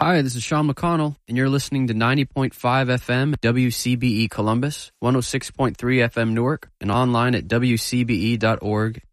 Hi, this is Sean McConnell, and you're listening to 90.5 FM WCBE Columbus, 106.3 FM Newark, and online at wcbe.org